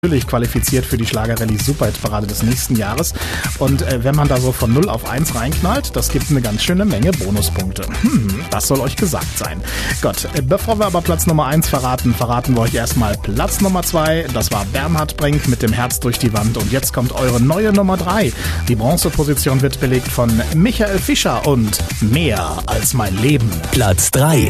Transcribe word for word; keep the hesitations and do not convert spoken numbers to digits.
natürlich qualifiziert für die Schlagerrallye Superhitparade des nächsten Jahres. Und äh, wenn man da so von null auf eins reinknallt, das gibt eine ganz schöne Menge Bonuspunkte. Hm, das soll euch gesagt sein. Gott, äh, bevor wir aber Platz Nummer eins verraten, verraten wir euch erstmal Platz Nummer zwei. Das war Bernhard Brenk mit dem Herz durch die Wand. Und jetzt kommt eure neue Nummer drei. Die Bronzeposition wird belegt von Michael Fischer und Mehr als mein Leben. Platz drei.